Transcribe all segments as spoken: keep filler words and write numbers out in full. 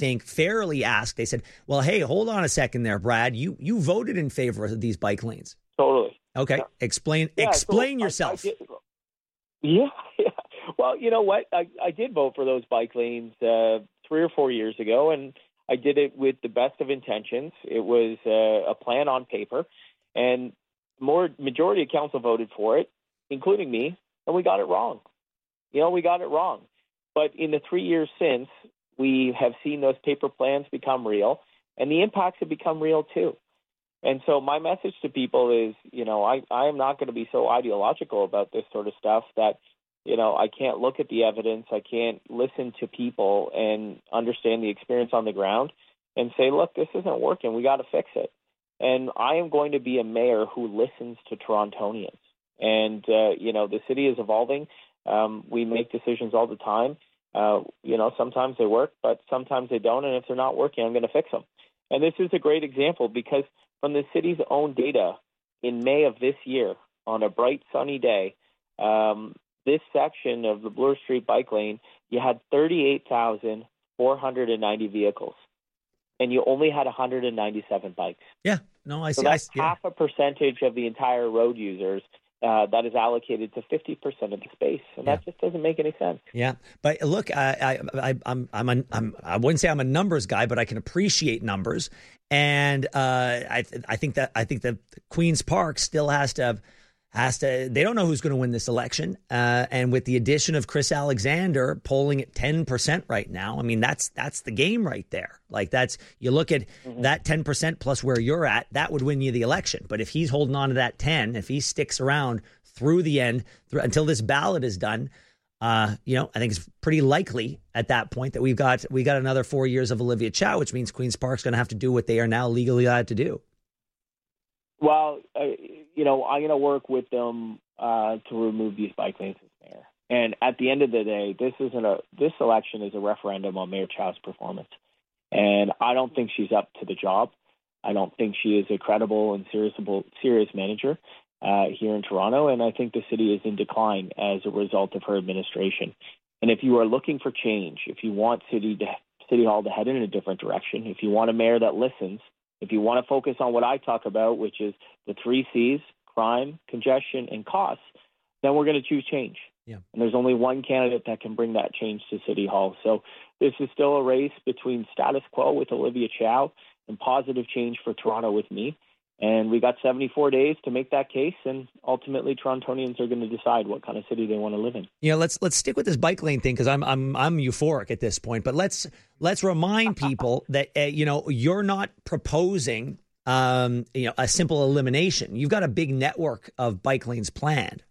think, fairly asked. They said, well, hey, hold on a second there, Brad. You you voted in favor of these bike lanes. Totally. Okay. Yeah. Explain Yeah, explain so yourself. I, I did, yeah, yeah. Well, you know what? I, I did vote for those bike lanes uh, three or four years ago, and I did it with the best of intentions. It was uh, a plan on paper, and more majority of council voted for it, including me, and we got it wrong. You know, we got it wrong. But in the three years since, we have seen those paper plans become real, and the impacts have become real too. And so my message to people is, you know, I, I am not going to be so ideological about this sort of stuff that, you know, I can't look at the evidence, I can't listen to people and understand the experience on the ground and say, look, this isn't working, we got to fix it. And I am going to be a mayor who listens to Torontonians. And, uh, you know, the city is evolving. Um, we make decisions all the time. Uh, you know, sometimes they work, but sometimes they don't. And if they're not working, I'm going to fix them. And this is a great example because from the city's own data in May of this year, on a bright, sunny day, um, this section of the Bloor Street bike lane, you had thirty-eight thousand four hundred ninety vehicles, and you only had one hundred ninety-seven bikes. Yeah, no, I see. So that's I, yeah. half a percentage of the entire road users uh, that is allocated to fifty percent of the space, and Yeah. that just doesn't make any sense. Yeah, but look, I, I, I, I'm, I'm, a, I'm, I wouldn't say I'm a numbers guy, but I can appreciate numbers, and uh, I, I think that I think that Queen's Park still has to. Has to. They don't know who's going to win this election, uh, and with the addition of Chris Alexander polling at ten percent right now, I mean that's that's the game right there. Like that's you look at mm-hmm. that ten percent plus where you're at, that would win you the election. But if he's holding on to that ten, if he sticks around through the end through, until this ballot is done, uh, you know, I think it's pretty likely at that point that we've got we got another four years of Olivia Chow, which means Queen's Park's going to have to do what they are now legally allowed to do. Well, uh, you know, I'm going to work with them uh, to remove these bike lanes as mayor. And at the end of the day, this isn't a this election is a referendum on Mayor Chow's performance. And I don't think she's up to the job. I don't think she is a credible and serious serious manager uh, here in Toronto. And I think the city is in decline as a result of her administration. And if you are looking for change, if you want city to, City Hall to head in a different direction, if you want a mayor that listens, if you want to focus on what I talk about, which is the three C's, crime, congestion, and costs, then we're going to choose change. Yeah. And there's only one candidate that can bring that change to City Hall. So this is still a race between status quo with Olivia Chow and positive change for Toronto with me. And we got seventy-four days to make that case, and ultimately Torontonians are going to decide what kind of city they want to live in. You know, let's let's stick with this bike lane thing because I'm I'm I'm euphoric at this point. But let's let's remind people that uh, you know you're not proposing um, you know a simple elimination. You've got a big network of bike lanes planned.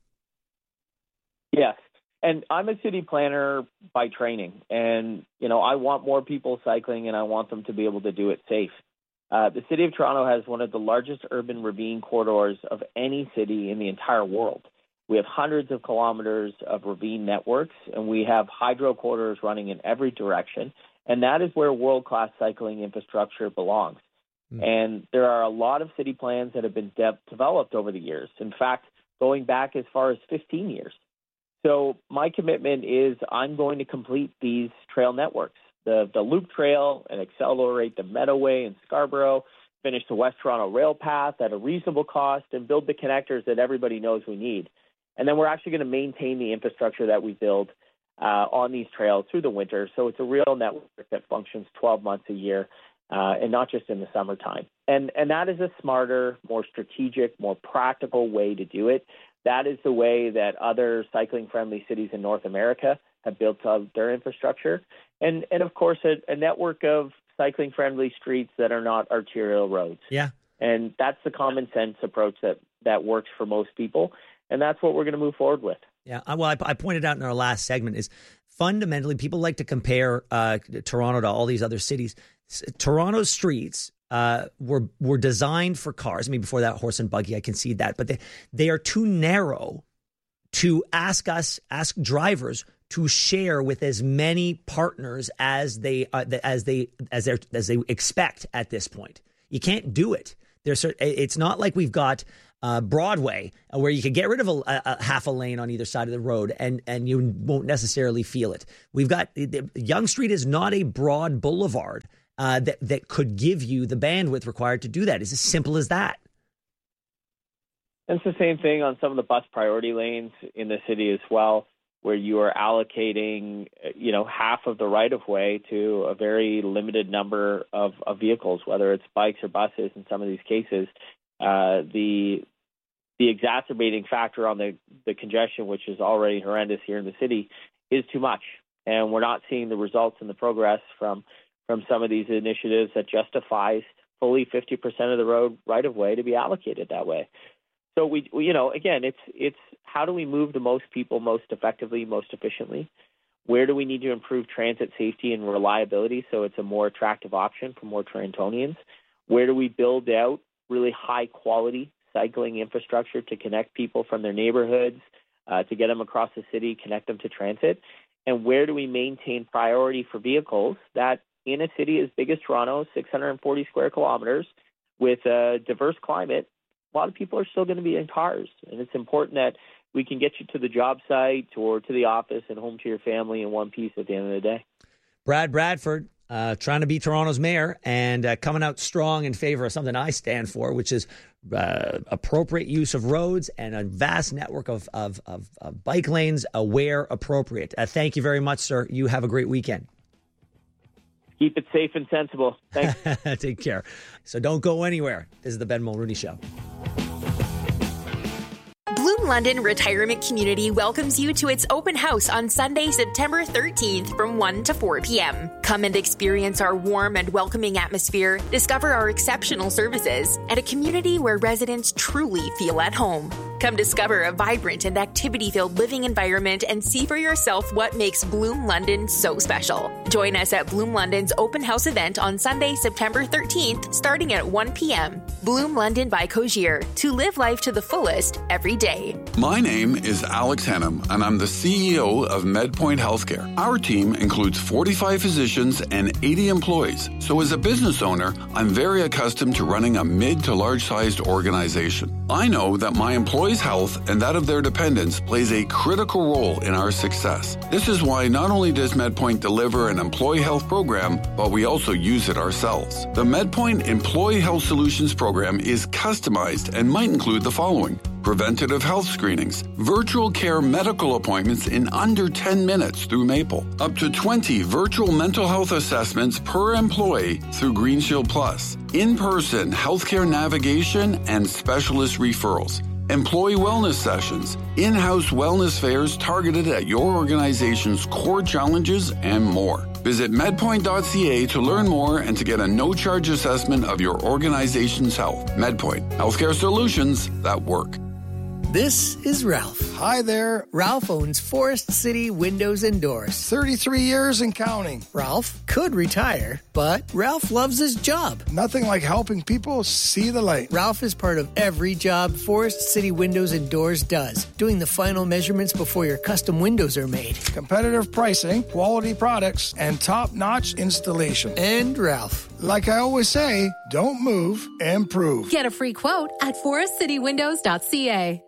Yes, and I'm a city planner by training, and you know I want more people cycling, and I want them to be able to do it safe. Uh, the city of Toronto has one of the largest urban ravine corridors of any city in the entire world. We have hundreds of kilometers of ravine networks, and we have hydro corridors running in every direction, and that is where world-class cycling infrastructure belongs. Mm. And there are a lot of city plans that have been de- developed over the years, in fact, going back as far as fifteen years. So my commitment is I'm going to complete these trail networks. The, the Loop Trail and accelerate the Meadowway in Scarborough, finish the West Toronto Rail Path at a reasonable cost, and build the connectors that everybody knows we need. And then we're actually going to maintain the infrastructure that we build uh, on these trails through the winter. So it's a real network that functions twelve months a year uh, and not just in the summertime. And, and that is a smarter, more strategic, more practical way to do it. That is the way that other cycling-friendly cities in North America have built out their infrastructure. And, and of course, a, a network of cycling-friendly streets that are not arterial roads. Yeah. And that's the common sense approach that, that works for most people. And that's what we're going to move forward with. Yeah. Well, I, I pointed out in our last segment is fundamentally people like to compare uh, Toronto to all these other cities. S- Toronto's streets uh, were were designed for cars. I mean, before that, horse and buggy, I concede that. But they, they are too narrow to ask us, ask drivers to share with as many partners as they uh, as they as they as they expect at this point. You can't do it. There's it's not like we've got uh, Broadway, uh, where you could get rid of a, a, a half a lane on either side of the road, and and you won't necessarily feel it. We've got Yonge Street is not a broad boulevard uh, that that could give you the bandwidth required to do that. It's as simple as that. And it's the same thing on some of the bus priority lanes in the city as well, where you are allocating, you know, half of the right-of-way to a very limited number of, of vehicles, whether it's bikes or buses in some of these cases. Uh, the the exacerbating factor on the, the congestion, which is already horrendous here in the city, is too much. And we're not seeing the results and the progress from, from some of these initiatives that justifies fully fifty percent of the road right-of-way to be allocated that way. So, we, we, you know, again, it's it's how do we move the most people most effectively, most efficiently? Where do we need to improve transit safety and reliability so it's a more attractive option for more Torontonians? Where do we build out really high-quality cycling infrastructure to connect people from their neighborhoods, uh, to get them across the city, connect them to transit? And where do we maintain priority for vehicles that in a city as big as Toronto, six hundred forty square kilometers, with a diverse climate, a lot of people are still going to be in cars. And it's important that we can get you to the job site or to the office and home to your family in one piece at the end of the day. Brad Bradford, uh, trying to be Toronto's mayor and uh, coming out strong in favor of something I stand for, which is uh, appropriate use of roads and a vast network of, of, of, of bike lanes uh, where appropriate. Uh, thank you very much, sir. You have a great weekend. Keep it safe and sensible. Thanks. Take care. So don't go anywhere. This is the Ben Mulrooney Show. Bloom London Retirement Community welcomes you to its open house on Sunday, September thirteenth from one to four p.m. Come and experience our warm and welcoming atmosphere, discover our exceptional services, and a community where residents truly feel at home. Come discover a vibrant and activity-filled living environment and see for yourself what makes Bloom London so special. Join us at Bloom London's open house event on Sunday, September thirteenth, starting at one p.m. Bloom London by Cogier, to live life to the fullest every day. My name is Alex Hennum, and I'm the C E O of MedPoint Healthcare. Our team includes forty-five physicians and eighty employees. So as a business owner, I'm very accustomed to running a mid to large-sized organization. I know that my employees' health and that of their dependents plays a critical role in our success. This is why not only does MedPoint deliver an employee health program, but we also use it ourselves. The MedPoint Employee Health Solutions program is customized and might include the following: preventative health screenings, virtual care medical appointments in under ten minutes through Maple, up to twenty virtual mental health assessments per employee through Green Shield Plus, in-person healthcare navigation and specialist referrals, employee wellness sessions, in-house wellness fairs targeted at your organization's core challenges, and more. Visit medpoint dot c a to learn more and to get a no-charge assessment of your organization's health. MedPoint, healthcare solutions that work. This is Ralph. Hi there. Ralph owns Forest City Windows and Doors. thirty-three years and counting. Ralph could retire, but Ralph loves his job. Nothing like helping people see the light. Ralph is part of every job Forest City Windows and Doors does, doing the final measurements before your custom windows are made. Competitive pricing, quality products, and top-notch installation. And Ralph. Like I always say, don't move, improve. Get a free quote at forest city windows dot c a.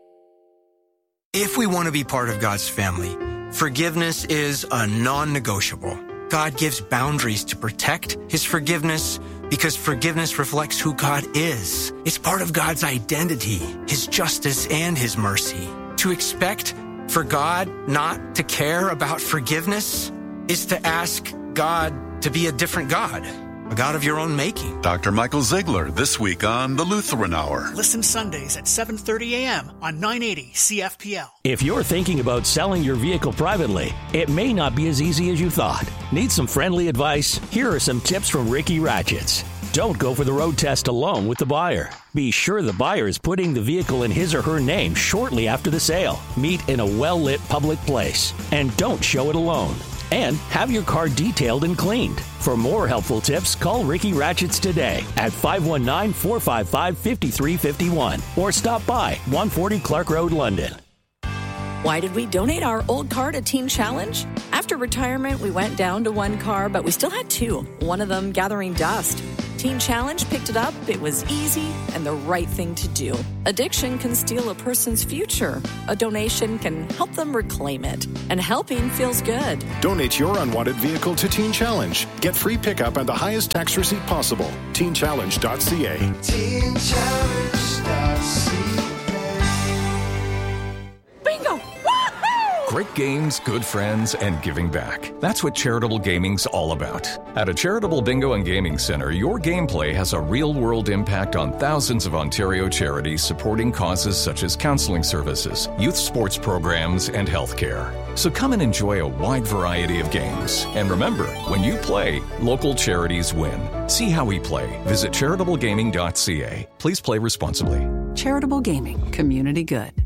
If we want to be part of God's family, forgiveness is a non-negotiable. God gives boundaries to protect His forgiveness because forgiveness reflects who God is. It's part of God's identity, His justice, and His mercy. To expect for God not to care about forgiveness is to ask God to be a different God. A God of your own making. Doctor Michael Ziegler this week on The Lutheran Hour. Listen Sundays at seven thirty a.m. on nine eighty C F P L. If you're thinking about selling your vehicle privately, it may not be as easy as you thought. Need some friendly advice? Here are some tips from Ricky Ratchets. Don't go for the road test alone with the buyer. Be sure the buyer is putting the vehicle in his or her name shortly after the sale. Meet in a well-lit public place. And don't show it alone. And have your car detailed and cleaned. For more helpful tips, call Ricky Ratchets today at five one nine, four five five, five three five one or stop by one forty Clark Road, London. Why did we donate our old car to Teen Challenge? After retirement, we went down to one car, but we still had two, one of them gathering dust. Teen Challenge picked it up, it was easy and the right thing to do. Addiction can steal a person's future. A donation can help them reclaim it. And helping feels good. Donate your unwanted vehicle to Teen Challenge. Get free pickup and the highest tax receipt possible. teen challenge dot c a. teen challenge dot c a. Bingo! Great games, good friends, and giving back. That's what Charitable Gaming's all about. At a Charitable Bingo and Gaming Center, your gameplay has a real-world impact on thousands of Ontario charities supporting causes such as counseling services, youth sports programs, and healthcare. So come and enjoy a wide variety of games. And remember, when you play, local charities win. See how we play. Visit charitable gaming dot c a. Please play responsibly. Charitable Gaming. Community good.